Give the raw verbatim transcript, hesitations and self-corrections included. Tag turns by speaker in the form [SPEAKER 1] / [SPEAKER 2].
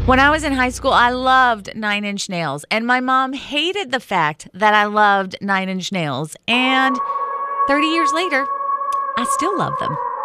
[SPEAKER 1] When I was in high school, I loved Nine Inch Nails, and my mom hated the fact that I loved Nine Inch Nails. And thirty years later, I still love them.